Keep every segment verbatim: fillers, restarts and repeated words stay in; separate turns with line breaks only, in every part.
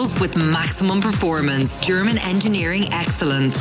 vehicles with maximum performance. German engineering excellence.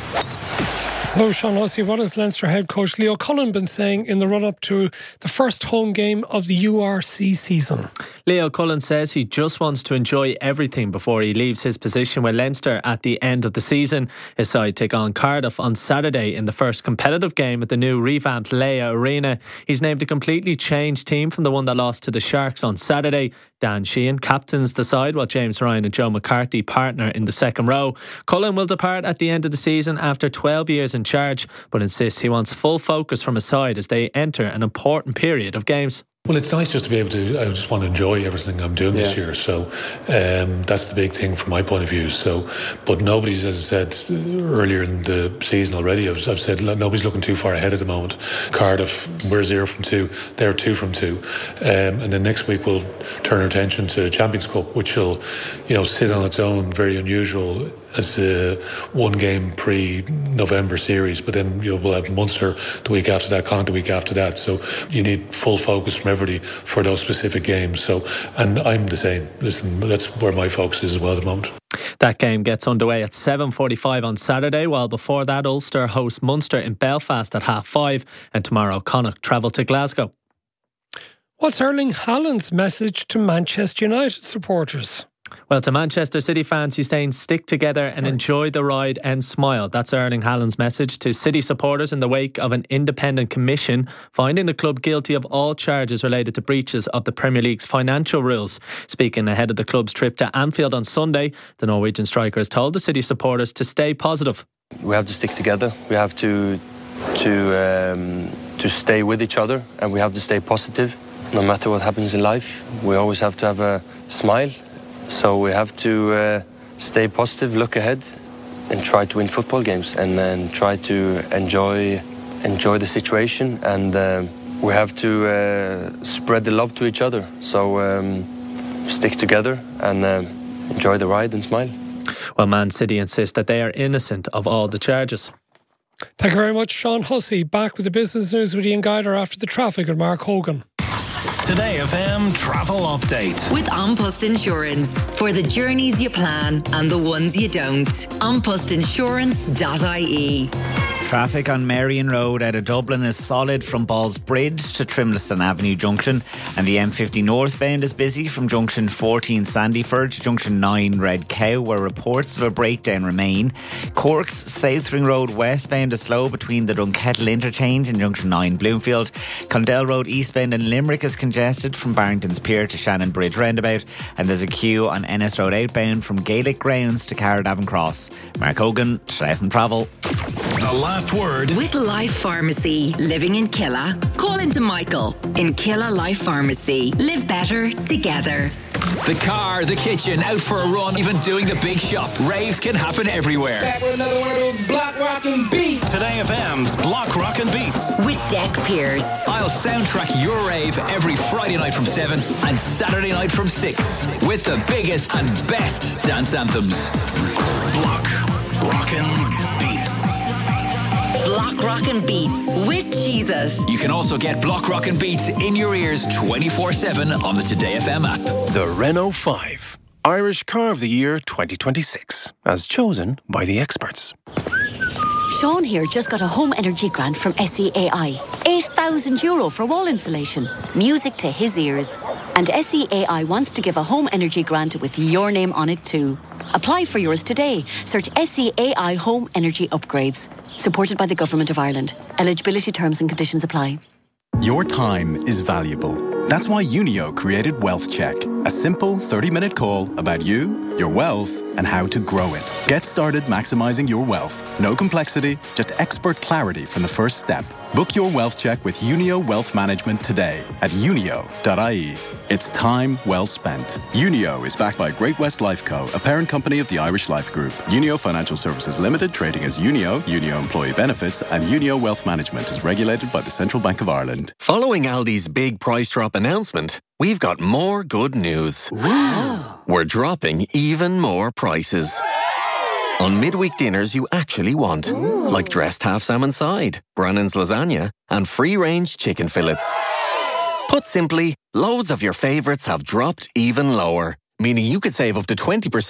So, Sean Hussey, what has Leinster head coach Leo Cullen been saying in the run-up to the first home game of the U R C season?
Leo Cullen says he just wants to enjoy everything before he leaves his position with Leinster at the end of the season. His side take on Cardiff on Saturday in the first competitive game at the new revamped Leia Arena. He's named a completely changed team from the one that lost to the Sharks on Saturday. Dan Sheehan captains the side while James Ryan and Joe McCarthy partner in the second row. Cullen will depart at the end of the season after twelve years in charge, but insists he wants full focus from his side as they enter an important period of games.
Well, it's nice just to be able to, I just want to enjoy everything I'm doing yeah. this year. So um, that's the big thing from my point of view. So, but nobody's, as I said earlier in the season already, I've, I've said nobody's looking too far ahead at the moment. Cardiff, we're zero from two, they're two from two. Um, and then next week we'll turn our attention to Champions Cup, which will, you know, sit on its own, very unusual as a one game pre-November series, but then you know, we'll have Munster the week after that, Connacht the week after that, so you need full focus from everybody for those specific games. So, and I'm the same. Listen, that's where my focus is as well at the moment.
That game gets underway at seven forty-five on Saturday, while before that Ulster host Munster in Belfast at half five, and tomorrow Connacht travel to Glasgow.
What's Erling Haaland's message to Manchester United supporters?
Well, to Manchester City fans, he's saying stick together and Sorry. enjoy the ride and smile. That's Erling Haaland's message to City supporters in the wake of an independent commission finding the club guilty of all charges related to breaches of the Premier League's financial rules. Speaking ahead of the club's trip to Anfield on Sunday, the Norwegian striker has told the City supporters to stay positive.
We have to stick together. We have to to um, to stay with each other, and we have to stay positive. No matter what happens in life, we always have to have a smile. So we have to uh, stay positive, look ahead, and try to win football games, and then try to enjoy enjoy the situation. And uh, we have to uh, spread the love to each other. So um, stick together and uh, enjoy the ride and smile.
Well, Man City insist that they are innocent of all the charges.
Thank you very much, Sean Hussey. Back with the business news with Ian Guider after the traffic and Mark Hogan.
Today F M travel update
with An Post Insurance for the journeys you plan and the ones you don't. an post insurance dot I E.
Traffic on Marion Road out of Dublin is solid from Balls Bridge to Trimleston Avenue Junction, and the M fifty northbound is busy from Junction fourteen Sandyford to Junction nine Red Cow, where reports of a breakdown remain. Cork's South Ring Road westbound is slow between the Dunkettle interchange and Junction nine Bloomfield. Condell Road eastbound in Limerick is congested from Barrington's Pier to Shannon Bridge roundabout, and there's a queue on Ennis Road outbound from Gaelic Grounds to Carradavon Cross. Mark Hogan, F M Travel.
The last word
with Life Pharmacy. Living in Killa? Call into Michael in Killa Life Pharmacy. Live better together.
The car, the kitchen, out for a run, even doing the big shop. Raves can happen everywhere.
Back with another one of those block rockin' beats.
Today F M's Block Rockin' Beats
with Deck Pierce.
I'll soundtrack your rave every Friday night from seven and Saturday night from six with the biggest and best dance anthems.
Block Rockin' Beats.
Block Rockin' Beats with Jesus.
You can also get Block Rockin' Beats in your ears twenty-four seven on the Today F M app.
The Renault five, Irish Car of the Year twenty twenty-six, as chosen by the experts.
Sean here just got a home energy grant from S E A I. eight thousand euro for wall insulation. Music to his ears. And S E A I wants to give a home energy grant with your name on it too. Apply for yours today. Search S E A I Home Energy Upgrades. Supported by the Government of Ireland. Eligibility terms and conditions apply.
Your time is valuable. That's why Unio created Wealth Check, a simple thirty-minute call about you, your wealth, and how to grow it. Get started maximizing your wealth. No complexity, just expert clarity from the first step. Book your Wealth Check with Unio Wealth Management today at unio dot I E. It's time well spent. Unio is backed by Great West Lifeco, a parent company of the Irish Life Group. Unio Financial Services Limited, trading as Unio, Unio Employee Benefits, and Unio Wealth Management is regulated by the Central Bank of Ireland.
Following Aldi's big price drop announcement, we've got more good news.
Wow.
We're dropping even more prices. On midweek dinners you actually want, Ooh. Like dressed half salmon side, Brannan's lasagna, and free-range chicken fillets. Put simply, loads of your favourites have dropped even lower, meaning you could save up to twenty percent